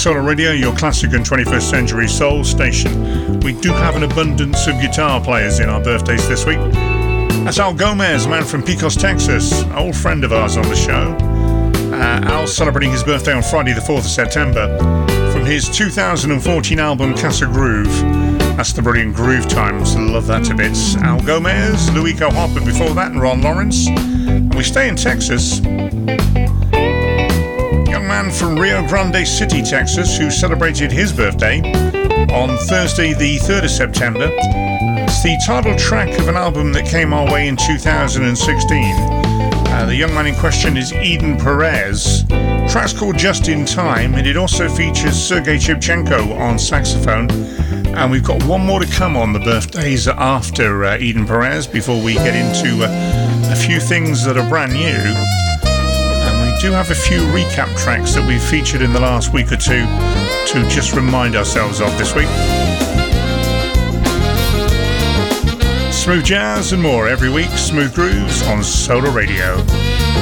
Solar Radio, your classic and 21st century soul station. We do have an abundance of guitar players in our birthdays this week. That's Al Gomez, a man from Pecos, Texas, an old friend of ours on the show. Al's celebrating his birthday on Friday the 4th of September from his 2014 album Casa Groove. That's the brilliant Groove Times. Love that to bits. Al Gomez, Luico Hopper before that, and Ron Lawrence. And we stay in Texas. Young man from Rio Grande City, Texas, who celebrated his birthday on Thursday the 3rd of September. It's the title track of an album that came our way in 2016. The young man in question is Eden Perez. The track's called Just in Time, and it also features Sergei Chipchenko on saxophone. And we've got one more to come on the birthdays after Eden Perez before we get into a few things that are brand new. And we do have a few recap tracks that we've featured in the last week or two to just remind ourselves of this week. Smooth jazz and more every week. Smooth grooves on Solar Radio.